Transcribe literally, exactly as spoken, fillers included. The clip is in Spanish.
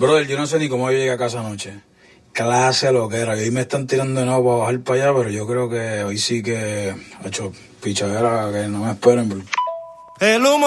Brother, yo no sé ni cómo yo llegué a casa anoche. Clase lo que era. Y hoy me están tirando de nuevo para bajar para allá, pero yo creo que hoy sí que he hecho pichadera que no me esperen. Bro. El humo